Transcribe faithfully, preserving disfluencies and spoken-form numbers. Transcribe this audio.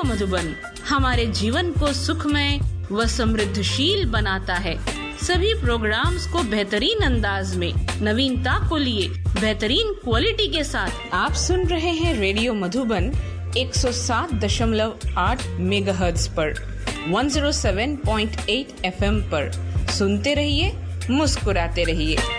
मधुबन हमारे जीवन को सुखमय व समृद्धशील बनाता है। सभी प्रोग्राम्स को बेहतरीन अंदाज में नवीनता को लिए बेहतरीन क्वालिटी के साथ आप सुन रहे हैं रेडियो मधुबन एक सौ सात दशमलव आठ मेगाहर्ट्ज पर एक सौ सात पॉइंट आठ एफएम पर। सुनते रहिए, मुस्कुराते रहिए।